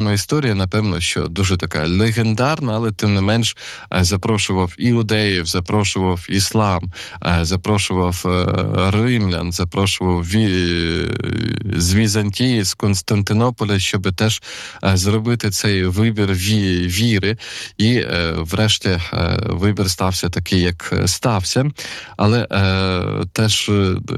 окрема історія, напевно, що дуже така легендарна, але тим не менш запрошував іудеїв, запрошував іслам, запрошував римлян, запрошував з Візантії, з Константинополя, щоб теж зробити цей вибір віри. І врешті вибір стався такий, як стався. Але теж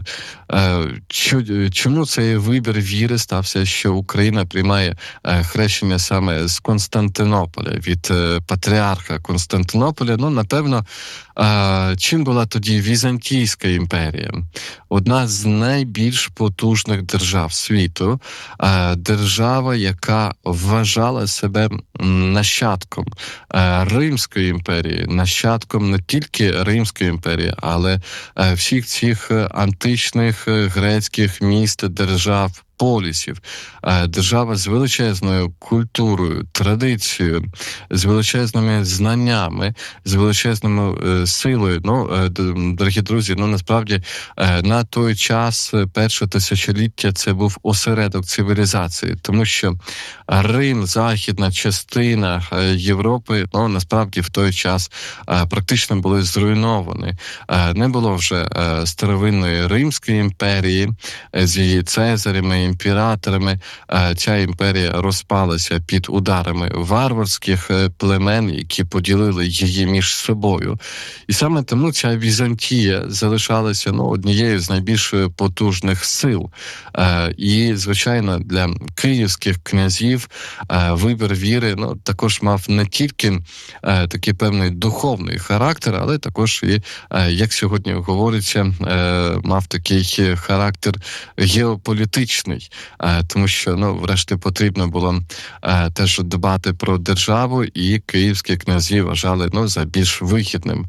чому цей вибір віри стався, що Україна приймає хрещення саме з Константинополя, від патріарха Константинополя? Ну, напевно, чим була тоді Візантійська імперія? Одна з найбільш потужних держав світу, держава, яка вважала себе нащадком Римської імперії, нащадком не тільки Римської імперії, але всіх цих античних грецьких міст, держав, полісів. Держава з величезною культурою, традицією, з величезними знаннями, з величезною силою. Ну, дорогі друзі, насправді на той час, перше тисячоліття, це був осередок цивілізації, тому що Рим, західна частина Європи, насправді в той час практично були зруйновані. Не було вже старовинної Римської імперії з її цезарями, імператорами. Ця імперія розпалася під ударами варварських племен, які поділили її між собою. І саме тому ця Візантія залишалася однією з найбільш потужних сил. І, звичайно, для київських князів вибір віри також мав не тільки такий певний духовний характер, але також і, як сьогодні говориться, мав такий характер геополітичний. Тому що, врешті, потрібно було теж дбати про державу, і київські князі вважали за більш вигідним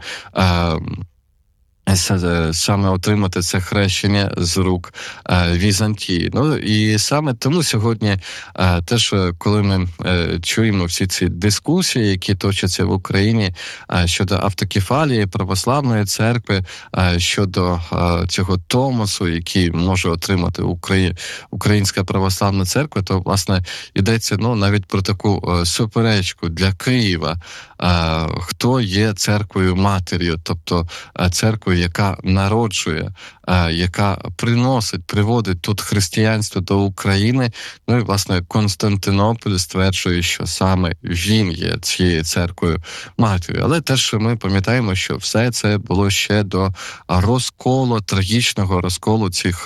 саме отримати це хрещення з рук Візантії. І саме тому сьогодні теж, коли ми чуємо всі ці дискусії, які точаться в Україні щодо автокефалії православної церкви, щодо цього томосу, який може отримати Українська православна церква, то, власне, йдеться навіть про таку суперечку для Києва, хто є церквою-матір'ю, тобто церквою, яка народжує, яка приводить тут християнство до України. І, власне, Константинополь стверджує, що саме він є цією церквою-матір'ю. Але теж ми пам'ятаємо, що все це було ще до розколу, трагічного розколу цих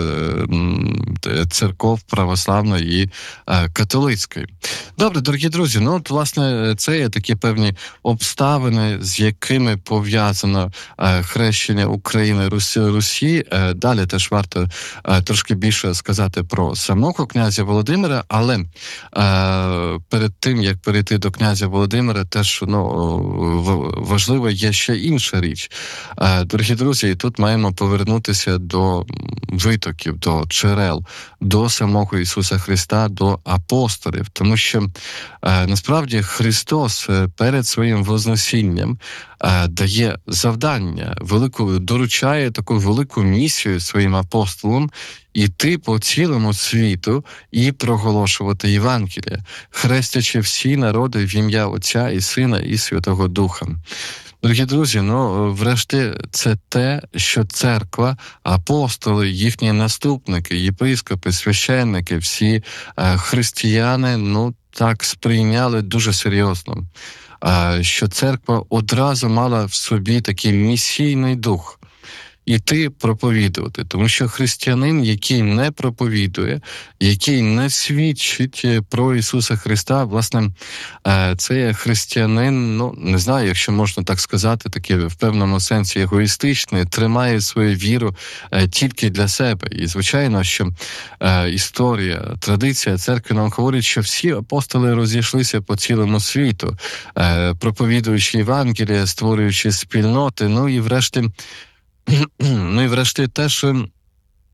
церков православної і католицької. Добре, дорогі друзі, власне, це є такі певні обставини, з якими пов'язано хрещення України Русі. Далі теж варто трошки більше сказати про самого князя Володимира, але перед тим, як перейти до князя Володимира, теж важлива є ще інша річ. Дорогі друзі, і тут маємо повернутися до витоків, до джерел, до самого Ісуса Христа, до апостолів, тому що насправді Христос перед своїм вознесінням дає завдання, доручає таку велику місію своїм апостолам іти по цілому світу і проголошувати Євангеліє, хрестячи всі народи в ім'я Отця і Сина і Святого Духа. Дорогі друзі, врешті це те, що церква, апостоли, їхні наступники, єпископи, священники, всі християни, так сприйняли дуже серйозно, що церква одразу мала в собі такий місійний дух. Іти проповідувати, тому що християнин, який не проповідує, який не свідчить про Ісуса Христа, власне, це є християнин, не знаю, якщо можна так сказати, такий в певному сенсі егоїстичний, тримає свою віру тільки для себе. І, звичайно, що історія, традиція церкви нам говорить, що всі апостоли розійшлися по цілому світу, проповідуючи Євангеліє, створюючи спільноти, і врешті теж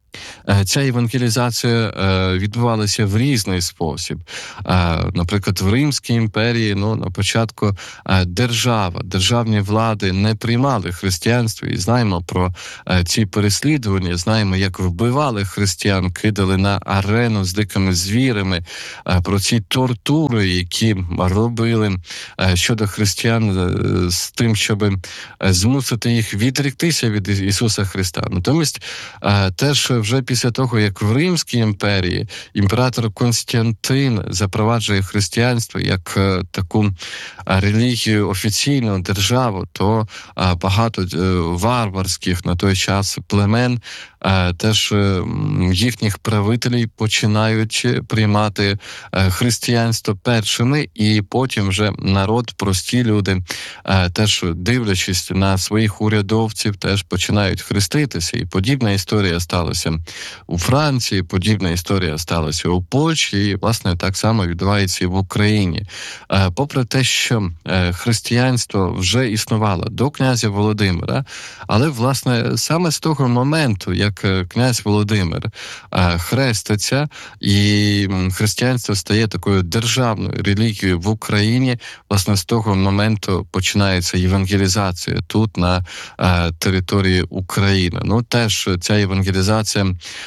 Ця евангелізація відбувалася в різний спосіб. Наприклад, в Римській імперії, ну, на початку державні влади не приймали християнство, і знаємо про ці переслідування, знаємо, як вбивали християн, кидали на арену з дикими звірами, про ці тортури, які робили щодо християн з тим, щоб змусити їх відректися від Ісуса Христа. Натомість теж вже після того, як в Римській імперії імператор Константин запроваджує християнство як таку релігію офіційну державу, то багато варварських на той час племен теж їхніх правителів починають приймати християнство першими, і потім вже народ, прості люди, теж дивлячись на своїх урядовців, теж починають хреститися. І подібна історія сталася у Франції, подібна історія сталася у Польщі, і, власне, так само відбувається і в Україні. Попри те, що християнство вже існувало до князя Володимира, але, власне, саме з того моменту, як князь Володимир хреститься, і християнство стає такою державною релігією в Україні, власне, з того моменту починається євангелізація тут, на території України. Ну, теж ця євангелізація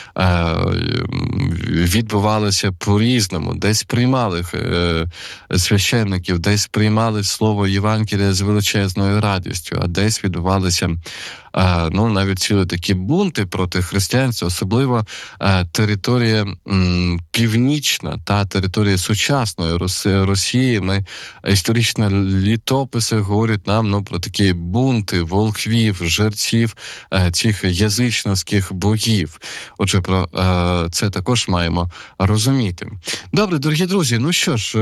відбувалася по-різному. Десь приймали священників, десь приймали слово Євангелія з величезною радістю, а десь відбувалися ну, навіть цілі такі бунти проти християнства, особливо територія північна та територія сучасної Росії. Ми історичні літописи говорять нам, ну, про такі бунти волхвів, жерців цих язичницьких богів. Отже, про це також маємо розуміти. Добре, дорогі друзі, ну що ж,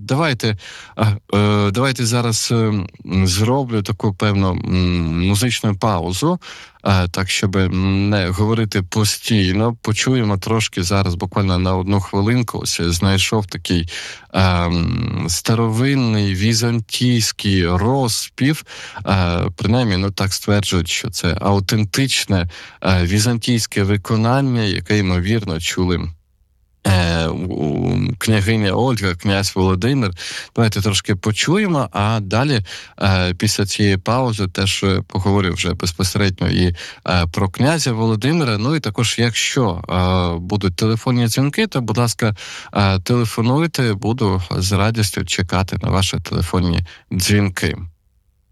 давайте зараз зроблю таку певну музичну паузу, так, щоб не говорити постійно. Почуємо трошки зараз, буквально на одну хвилинку, ось знайшов такий старовинний візантійський розпів, принаймні, ну, так стверджують, що це аутентичне візантійське виконання, яке, ймовірно, чули княгиня Ольга, князь Володимир. Давайте трошки почуємо, а далі після цієї паузи теж поговорю вже безпосередньо і про князя Володимира. Ну і також, якщо будуть телефонні дзвінки, то, будь ласка, телефонуйте, буду з радістю чекати на ваші телефонні дзвінки.